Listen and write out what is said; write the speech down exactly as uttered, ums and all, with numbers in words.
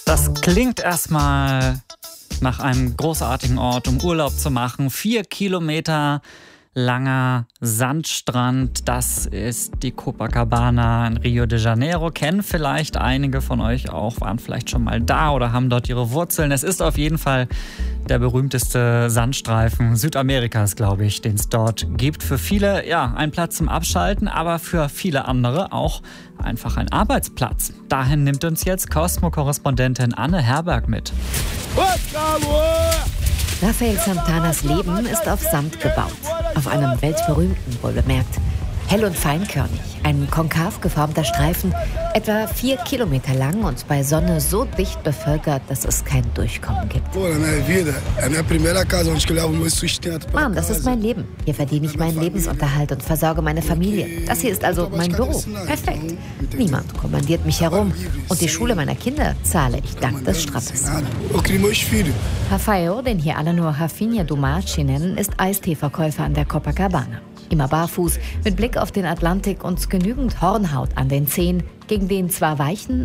Das klingt erstmal nach einem großartigen Ort, um Urlaub zu machen. Vier Kilometer langer Sandstrand, das ist die Copacabana in Rio de Janeiro. Kennen vielleicht einige von euch auch, waren vielleicht schon mal da oder haben dort ihre Wurzeln. Es ist auf jeden Fall der berühmteste Sandstreifen Südamerikas, glaube ich, den es dort gibt. Für viele, ja, ein Platz zum Abschalten, aber für viele andere auch einfach ein Arbeitsplatz. Dahin nimmt uns jetzt Cosmo-Korrespondentin Anne Herberg mit. Rafael Santanas Leben ist auf Sand gebaut. Auf einem weltberühmten, wohlbemerkt. Hell und feinkörnig, ein konkav geformter Streifen, etwa vier Kilometer lang und bei Sonne so dicht bevölkert, dass es kein Durchkommen gibt. Mann, das ist mein Leben. Hier verdiene ich meinen Lebensunterhalt und versorge meine Familie. Das hier ist also mein Büro. Perfekt. Niemand kommandiert mich herum. Und die Schule meiner Kinder zahle ich dank des Straffes. Rafael, den hier alle nur Rafinha Dumaci nennen, ist Eisteeverkäufer an der Copacabana. Immer barfuß, mit Blick auf den Atlantik und genügend Hornhaut an den Zehen, gegen den zwar weichen,